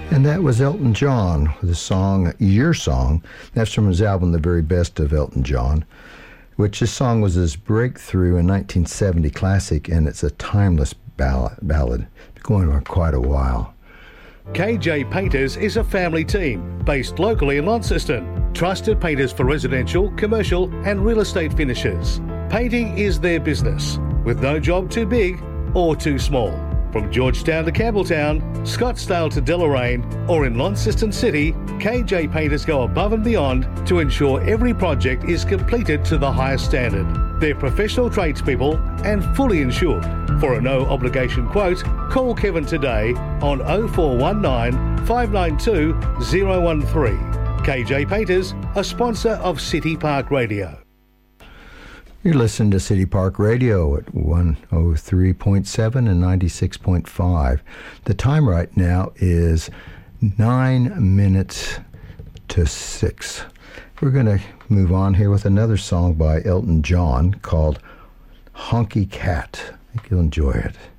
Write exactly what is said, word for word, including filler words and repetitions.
And that was Elton John with the song Your Song. That's from his album The Very Best of Elton John, which this song was his breakthrough in nineteen seventy classic, and it's a timeless ballad. ballad. It's been going on quite a while. K J Painters is a family team based locally in Launceston. Trusted painters for residential, commercial and real estate finishes. Painting is their business, with no job too big or too small. From Georgetown to Campbelltown, Scottsdale to Deloraine, or in Launceston City, K J Painters go above and beyond to ensure every project is completed to the highest standard. They're professional tradespeople and fully insured. For a no-obligation quote, call Kevin today on oh four one nine, five nine two, oh one three. K J Painters, a sponsor of City Park Radio. You're listening to City Park Radio at one oh three point seven and ninety-six point five. The time right now is nine minutes to six. We're going to move on here with another song by Elton John called Honky Cat. I think you'll enjoy it.